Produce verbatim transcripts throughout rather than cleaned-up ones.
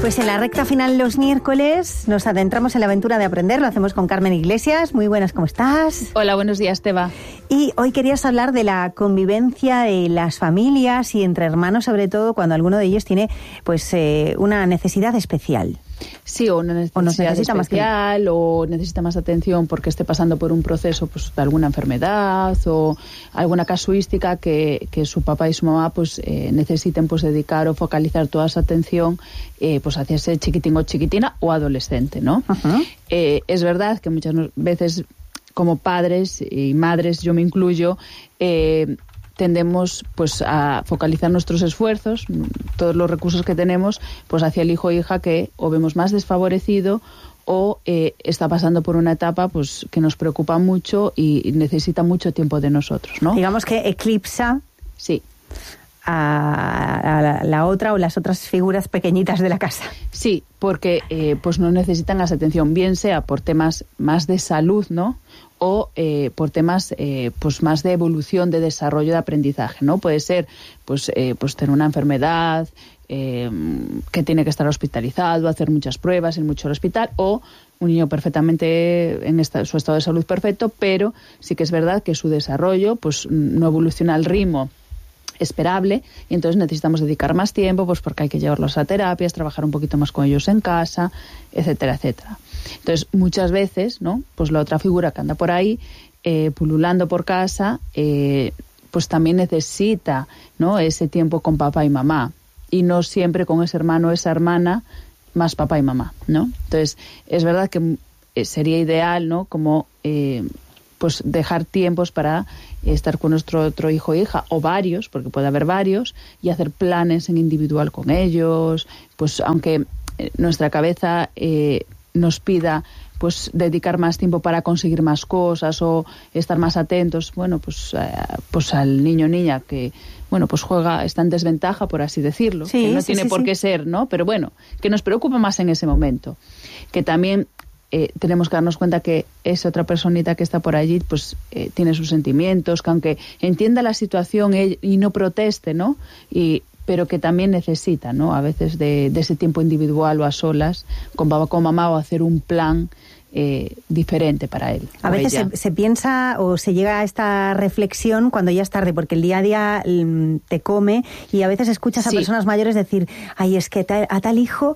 Pues en la recta final los miércoles nos adentramos en la aventura de aprender. Lo hacemos con Carmen Iglesias. Muy buenas, ¿cómo estás? Hola, buenos días, Teba. Y hoy querías hablar de la convivencia de las familias y entre hermanos, sobre todo cuando alguno de ellos tiene pues eh, una necesidad especial. Sí, o una necesidad o necesita especial, más o necesita más atención porque esté pasando por un proceso pues, de alguna enfermedad o alguna casuística que, que su papá y su mamá pues eh, necesiten pues dedicar o focalizar toda su atención eh, pues hacia ese chiquitín o chiquitina o adolescente, ¿no? Uh-huh. Eh, es verdad que muchas veces como padres y madres, yo me incluyo, eh, tendemos pues a focalizar nuestros esfuerzos, todos los recursos que tenemos, pues hacia el hijo o hija que o vemos más desfavorecido o eh, está pasando por una etapa pues que nos preocupa mucho y necesita mucho tiempo de nosotros, ¿no? Digamos que eclipsa sí. a, a la, la otra o las otras figuras pequeñitas de la casa. Sí, porque eh, pues no necesitan esa atención, bien sea por temas más de salud, ¿no?, o eh, por temas eh, pues más de evolución, de desarrollo, de aprendizaje, ¿no? Puede ser pues eh, pues tener una enfermedad eh, que tiene que estar hospitalizado, hacer muchas pruebas en mucho hospital, o un niño perfectamente en esta, su estado de salud perfecto, pero sí que es verdad que su desarrollo pues no evoluciona al ritmo esperable y entonces necesitamos dedicar más tiempo pues porque hay que llevarlos a terapias, trabajar un poquito más con ellos en casa, etcétera, etcétera. Entonces, muchas veces, ¿no?, pues la otra figura que anda por ahí, eh, pululando por casa, eh, pues también necesita, ¿no?, ese tiempo con papá y mamá, y no siempre con ese hermano o esa hermana más papá y mamá, ¿no? Entonces, es verdad que eh, sería ideal, ¿no?, como eh, pues dejar tiempos para estar con nuestro otro hijo o hija, o varios, porque puede haber varios, y hacer planes en individual con ellos, pues aunque eh, nuestra cabeza eh, nos pida pues dedicar más tiempo para conseguir más cosas o estar más atentos, bueno, pues eh, pues al niño o niña que, bueno, pues juega, está en desventaja, por así decirlo, sí, que no sí, tiene sí, por sí. qué ser, ¿no? Pero bueno, que nos preocupa más en ese momento. Que también eh, tenemos que darnos cuenta que esa otra personita que está por allí, pues eh, tiene sus sentimientos, que aunque entienda la situación eh, y no proteste, ¿no?, y pero que también necesita, ¿no?, a veces de, de ese tiempo individual o a solas, con papá, con mamá, o hacer un plan eh, diferente para él. A veces se, se piensa o se llega a esta reflexión cuando ya es tarde, porque el día a día mm, te come, y a veces escuchas a sí. personas mayores decir, ay, es que tal, a tal hijo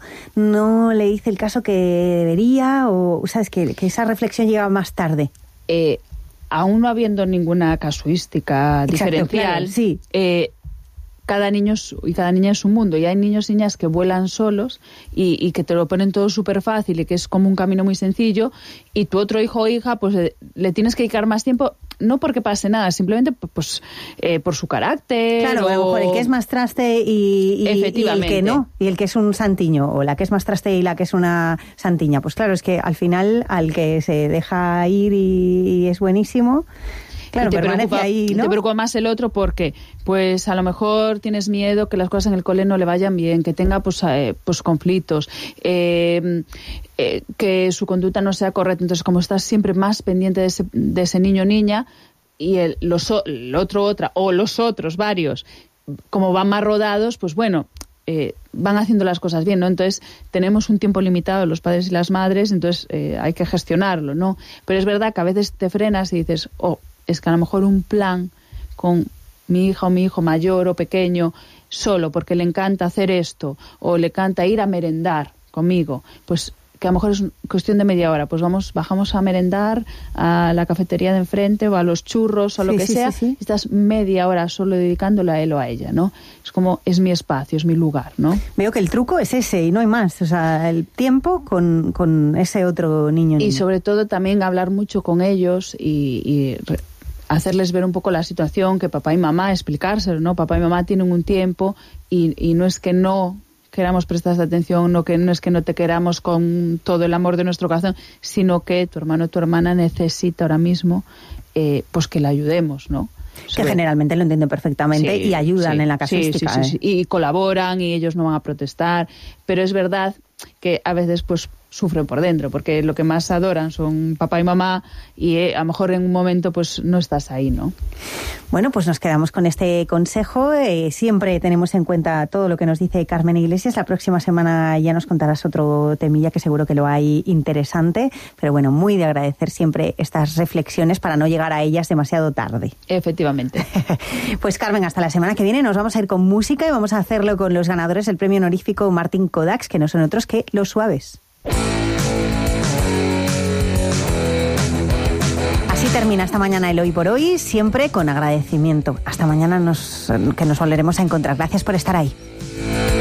no le hice el caso que debería, o sabes que, que esa reflexión llega más tarde. Eh, aún no habiendo ninguna casuística Exacto, diferencial, claro, sí. eh, cada niño es, y cada niña es un mundo, y hay niños y niñas que vuelan solos y, y que te lo ponen todo súper fácil y que es como un camino muy sencillo, y tu otro hijo o hija pues le, le tienes que dedicar más tiempo, no porque pase nada, simplemente pues eh, por su carácter. Claro, o... a lo mejor el que es más traste y, y, y el que no, y el que es un santiño, o la que es más traste y la que es una santiña. Pues claro, es que al final al que se deja ir y, y es buenísimo, claro, te permanece preocupa, ahí, ¿no? Te preocupa más el otro porque, pues, a lo mejor tienes miedo que las cosas en el cole no le vayan bien, que tenga, pues, eh, pues conflictos, eh, eh, que su conducta no sea correcta. Entonces, como estás siempre más pendiente de ese, de ese niño o niña, y el, los, el otro, otra, o los otros, varios, como van más rodados, pues bueno, eh, van haciendo las cosas bien, ¿no? Entonces, tenemos un tiempo limitado, los padres y las madres, entonces eh, hay que gestionarlo, ¿no? Pero es verdad que a veces te frenas y dices, oh, es que a lo mejor un plan con mi hija o mi hijo mayor o pequeño solo porque le encanta hacer esto o le encanta ir a merendar conmigo, pues que a lo mejor es cuestión de media hora, pues vamos, bajamos a merendar a la cafetería de enfrente o a los churros o a lo sí, que sí, sea, sí, sí. estás media hora solo dedicándole a él o a ella, ¿no? Es como, es mi espacio, es mi lugar, ¿no? Veo que el truco es ese y no hay más, o sea, el tiempo con, con ese otro niño. Y niña. sobre todo también hablar mucho con ellos y... y re- hacerles ver un poco la situación, que papá y mamá, explicárselo, ¿no? Papá y mamá tienen un tiempo y, y no es que no queramos prestar atención, no, que, no es que no te queramos con todo el amor de nuestro corazón, sino que tu hermano o tu hermana necesita ahora mismo eh, pues que le ayudemos, ¿no? Que Sobre... generalmente lo entienden perfectamente sí, y ayudan sí, en la casuística. Sí, sí, sí, ¿eh? sí. Y colaboran y ellos no van a protestar, pero es verdad que a veces pues sufren por dentro, porque lo que más adoran son papá y mamá y eh, a lo mejor en un momento pues no estás ahí, ¿no? Bueno, pues nos quedamos con este consejo. Eh, siempre tenemos en cuenta todo lo que nos dice Carmen Iglesias. La próxima semana ya nos contarás otro temilla que seguro que lo hay interesante. Pero bueno, muy de agradecer siempre estas reflexiones para no llegar a ellas demasiado tarde. Efectivamente. Pues Carmen, hasta la semana que viene nos vamos a ir con música y vamos a hacerlo con los ganadores del premio honorífico Martín Kodaks, que no son otros que Los Suaves. Así termina esta mañana el Hoy por Hoy, siempre con agradecimiento. Hasta mañana nos, que nos volveremos a encontrar. Gracias por estar ahí.